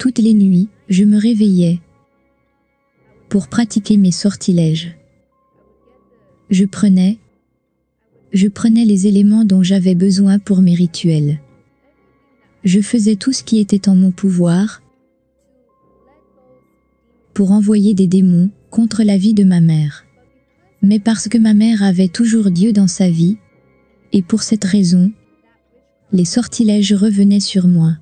Toutes les nuits, je me réveillais pour pratiquer mes sortilèges. Je prenais les éléments dont j'avais besoin pour mes rituels. Je faisais tout ce qui était en mon pouvoir pour envoyer des démons contre la vie de ma mère. Mais parce que ma mère avait toujours Dieu dans sa vie, et pour cette raison, les sortilèges revenaient sur moi.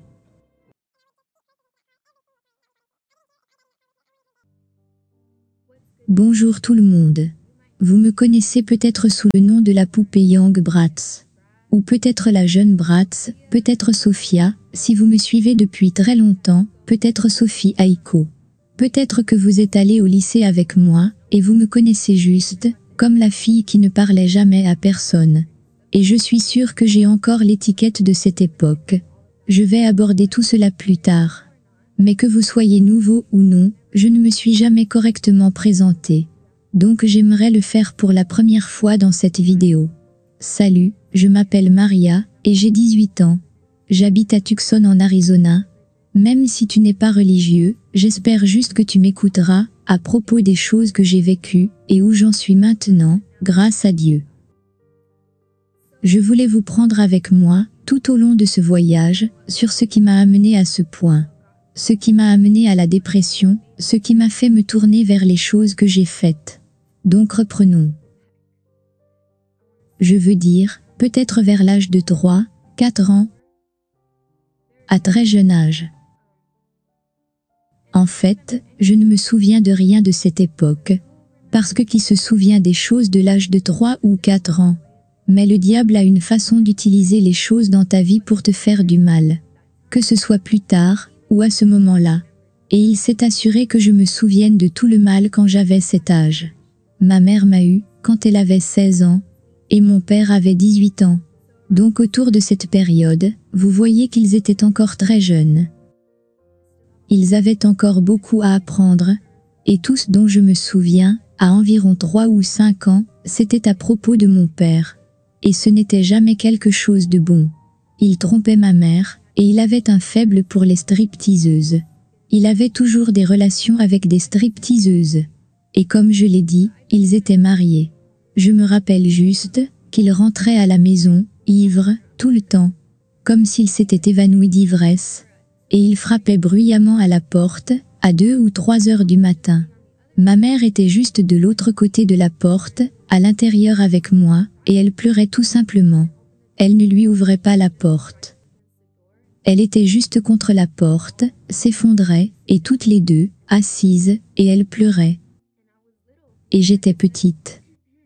Bonjour tout le monde. Vous me connaissez peut-être sous le nom de la poupée Young Bratz. Ou peut-être la jeune Bratz, peut-être Sophia, si vous me suivez depuis très longtemps, peut-être Sophie Aiko. Peut-être que vous êtes allé au lycée avec moi, et vous me connaissez juste, comme la fille qui ne parlait jamais à personne. Et je suis sûre que j'ai encore l'étiquette de cette époque. Je vais aborder tout cela plus tard. Mais que vous soyez nouveau ou non, je ne me suis jamais correctement présentée. Donc j'aimerais le faire pour la première fois dans cette vidéo. Salut, je m'appelle Maria, et j'ai 18 ans. J'habite à Tucson en Arizona. Même si tu n'es pas religieux, j'espère juste que tu m'écouteras, à propos des choses que j'ai vécues, et où j'en suis maintenant, grâce à Dieu. Je voulais vous prendre avec moi, tout au long de ce voyage, sur ce qui m'a amené à ce point. Ce qui m'a amené à la dépression, ce qui m'a fait me tourner vers les choses que j'ai faites. Donc reprenons. Je veux dire, peut-être vers l'âge de 3, 4 ans, à très jeune âge. En fait, je ne me souviens de rien de cette époque, parce que qui se souvient des choses de l'âge de 3 ou 4 ans? Mais le diable a une façon d'utiliser les choses dans ta vie pour te faire du mal. Que ce soit plus tard, ou à ce moment-là. Et il s'est assuré que je me souvienne de tout le mal quand j'avais cet âge. Ma mère m'a eu, quand elle avait 16 ans, et mon père avait 18 ans. Donc autour de cette période, vous voyez qu'ils étaient encore très jeunes. Ils avaient encore beaucoup à apprendre, et tout ce dont je me souviens, à environ 3 ou 5 ans, c'était à propos de mon père. Et ce n'était jamais quelque chose de bon. Il trompait ma mère, et il avait un faible pour les stripteaseuses. Il avait toujours des relations avec des stripteaseuses. Et comme je l'ai dit, ils étaient mariés. Je me rappelle juste qu'il rentrait à la maison, ivre, tout le temps, comme s'il s'était évanoui d'ivresse, et il frappait bruyamment à la porte, à 2 ou 3 heures du matin. Ma mère était juste de l'autre côté de la porte, à l'intérieur avec moi, et elle pleurait tout simplement. Elle ne lui ouvrait pas la porte. Elle était juste contre la porte, s'effondrait, et toutes les deux, assises, et elle pleurait. Et j'étais petite.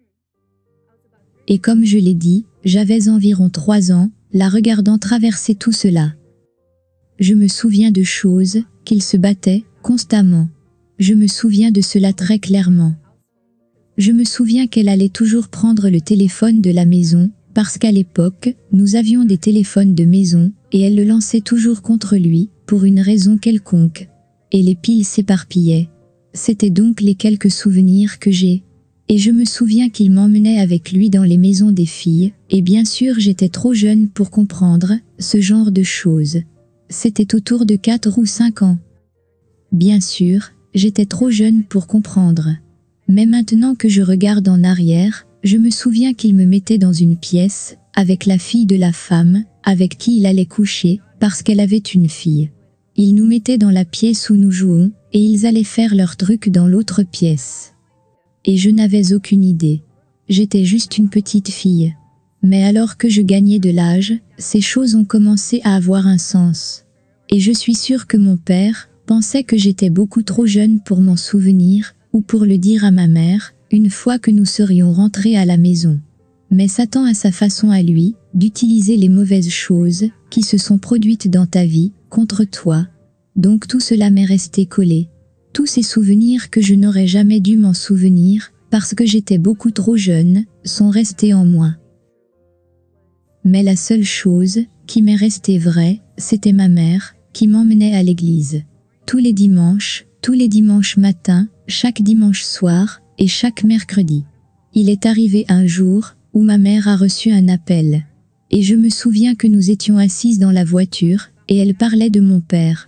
Et comme je l'ai dit, j'avais environ 3 ans, la regardant traverser tout cela. Je me souviens de choses, qu'ils se battaient, constamment. Je me souviens de cela très clairement. Je me souviens qu'elle allait toujours prendre le téléphone de la maison, parce qu'à l'époque, nous avions des téléphones de maison, et elle le lançait toujours contre lui, pour une raison quelconque. Et les piles s'éparpillaient. C'étaient donc les quelques souvenirs que j'ai. Et je me souviens qu'il m'emmenait avec lui dans les maisons des filles, et bien sûr j'étais trop jeune pour comprendre ce genre de choses. C'était autour de 4 ou 5 ans. Bien sûr, j'étais trop jeune pour comprendre. Mais maintenant que je regarde en arrière, je me souviens qu'il me mettait dans une pièce, avec la fille de la femme, avec qui il allait coucher, parce qu'elle avait une fille. Il nous mettait dans la pièce où nous jouons, et ils allaient faire leurs trucs dans l'autre pièce. Et je n'avais aucune idée. J'étais juste une petite fille. Mais alors que je gagnais de l'âge, ces choses ont commencé à avoir un sens. Et je suis sûre que mon père pensait que j'étais beaucoup trop jeune pour m'en souvenir, ou pour le dire à ma mère, une fois que nous serions rentrés à la maison. Mais Satan a sa façon à lui, d'utiliser les mauvaises choses, qui se sont produites dans ta vie, contre toi. Donc tout cela m'est resté collé. Tous ces souvenirs que je n'aurais jamais dû m'en souvenir, parce que j'étais beaucoup trop jeune, sont restés en moi. Mais la seule chose, qui m'est restée vraie, c'était ma mère, qui m'emmenait à l'église. Tous les dimanches matins, chaque dimanche soir, et chaque mercredi. Il est arrivé un jour, où ma mère a reçu un appel. Et je me souviens que nous étions assises dans la voiture, et elle parlait de mon père.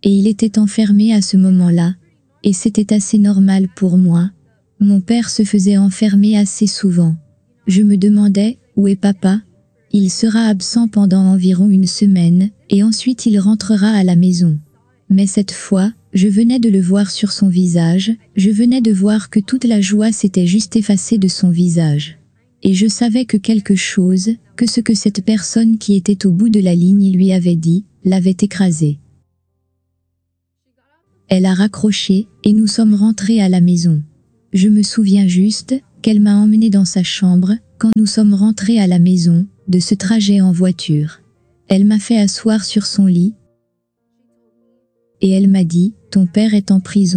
Et il était enfermé à ce moment-là, et c'était assez normal pour moi. Mon père se faisait enfermer assez souvent. Je me demandais, où est papa? Il sera absent pendant environ une semaine, et ensuite il rentrera à la maison. Mais cette fois, je venais de le voir sur son visage, je venais de voir que toute la joie s'était juste effacée de son visage. Et je savais que quelque chose, que ce que cette personne qui était au bout de la ligne lui avait dit, l'avait écrasé. Elle a raccroché, et nous sommes rentrés à la maison. Je me souviens juste qu'elle m'a emmené dans sa chambre, quand nous sommes rentrés à la maison, de ce trajet en voiture. Elle m'a fait asseoir sur son lit, et elle m'a dit, « Ton père est en prison. »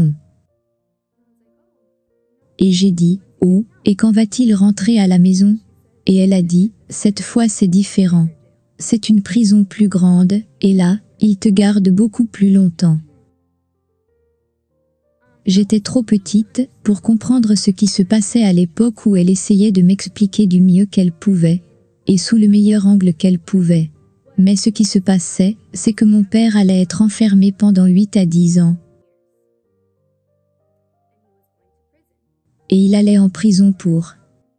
Et j'ai dit, « Oh, et quand va-t-il rentrer à la maison ?» Et elle a dit, « Cette fois c'est différent. C'est une prison plus grande, et là, il te garde beaucoup plus longtemps. » J'étais trop petite pour comprendre ce qui se passait à l'époque où elle essayait de m'expliquer du mieux qu'elle pouvait, et sous le meilleur angle qu'elle pouvait. Mais ce qui se passait, c'est que mon père allait être enfermé pendant 8 à 10 ans. Et il allait en prison pour.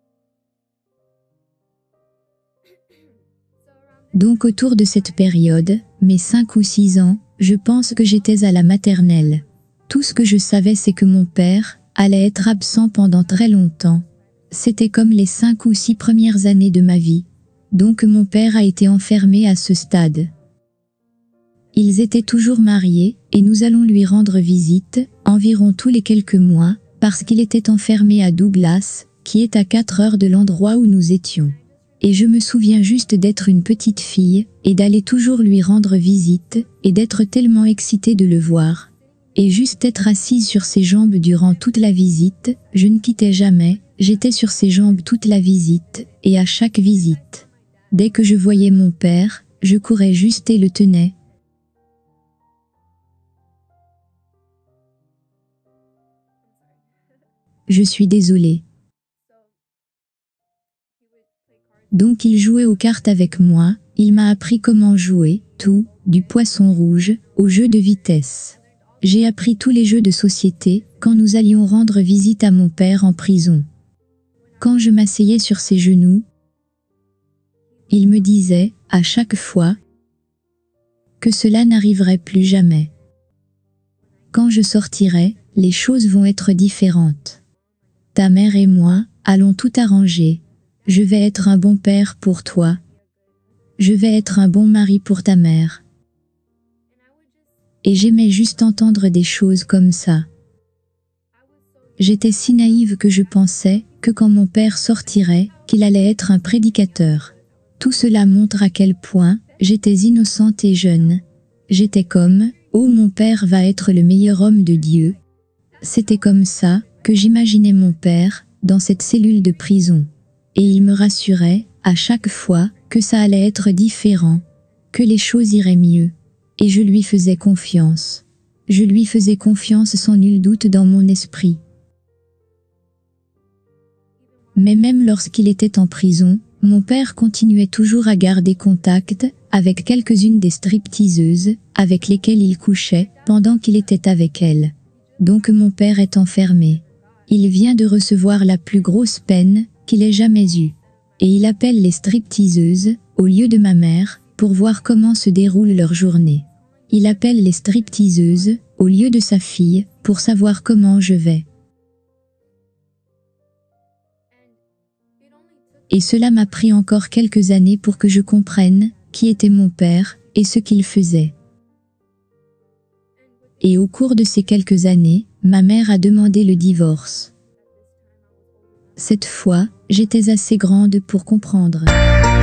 Donc autour de cette période, mes 5 ou 6 ans, je pense que j'étais à la maternelle. Tout ce que je savais c'est que mon père allait être absent pendant très longtemps. C'était comme les 5 ou 6 premières années de ma vie. Donc mon père a été enfermé à ce stade. Ils étaient toujours mariés, et nous allons lui rendre visite, environ tous les quelques mois, parce qu'il était enfermé à Douglas, qui est à 4 heures de l'endroit où nous étions. Et je me souviens juste d'être une petite fille, et d'aller toujours lui rendre visite, et d'être tellement excitée de le voir. Et juste être assise sur ses jambes durant toute la visite, je ne quittais jamais, j'étais sur ses jambes toute la visite, et à chaque visite. Dès que je voyais mon père, je courais juste et le tenais. Je suis désolée. Donc il jouait aux cartes avec moi, il m'a appris comment jouer, tout, du poisson rouge, aux jeux de vitesse. J'ai appris tous les jeux de société, quand nous allions rendre visite à mon père en prison. Quand je m'asseyais sur ses genoux, il me disait, à chaque fois, que cela n'arriverait plus jamais. Quand je sortirai, les choses vont être différentes. Ta mère et moi, allons tout arranger. Je vais être un bon père pour toi. Je vais être un bon mari pour ta mère. Et j'aimais juste entendre des choses comme ça. J'étais si naïve que je pensais que quand mon père sortirait, qu'il allait être un prédicateur. Tout cela montre à quel point j'étais innocente et jeune. J'étais comme, oh mon père va être le meilleur homme de Dieu. C'était comme ça que j'imaginais mon père, dans cette cellule de prison. Et il me rassurait, à chaque fois, que ça allait être différent, que les choses iraient mieux. Et je lui faisais confiance. Je lui faisais confiance sans nul doute dans mon esprit. Mais même lorsqu'il était en prison, mon père continuait toujours à garder contact avec quelques-unes des stripteaseuses avec lesquelles il couchait pendant qu'il était avec elles. Donc mon père est enfermé. Il vient de recevoir la plus grosse peine qu'il ait jamais eue. Et il appelle les stripteaseuses, au lieu de ma mère, pour voir comment se déroule leur journée. Il appelle les stripteaseuses, au lieu de sa fille, pour savoir comment je vais. Et cela m'a pris encore quelques années pour que je comprenne qui était mon père et ce qu'il faisait. Et au cours de ces quelques années, ma mère a demandé le divorce. Cette fois, j'étais assez grande pour comprendre.